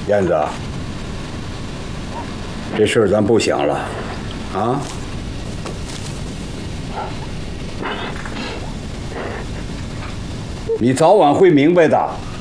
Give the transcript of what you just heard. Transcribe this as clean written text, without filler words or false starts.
燕子，这事儿咱不想了，啊？你早晚会明白的。